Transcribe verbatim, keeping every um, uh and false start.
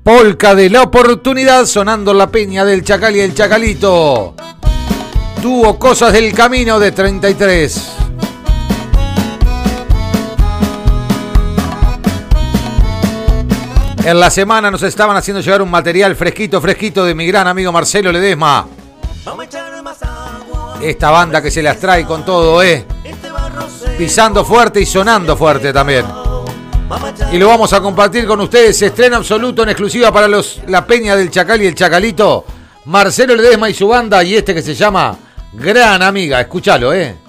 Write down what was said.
Polka de la Oportunidad sonando en la Peña del Chacal y el Chacalito. Tuvo Cosas del Camino de treinta y tres. En la semana nos estaban haciendo llegar un material fresquito, fresquito de mi gran amigo Marcelo Ledesma. Esta banda que se las trae con todo, ¿eh? Pisando fuerte y sonando fuerte también. Y lo vamos a compartir con ustedes. Estreno absoluto en exclusiva para los la Peña del Chacal y el Chacalito. Marcelo Ledesma y su banda, y este que se llama Gran Amiga. Escúchalo, ¿eh?